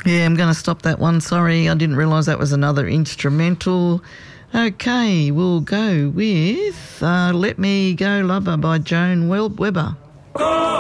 Yeah, I'm going to stop that one. Sorry, I didn't realise that was another instrumental. Okay, we'll go with Let Me Go Lover by Joan Webber.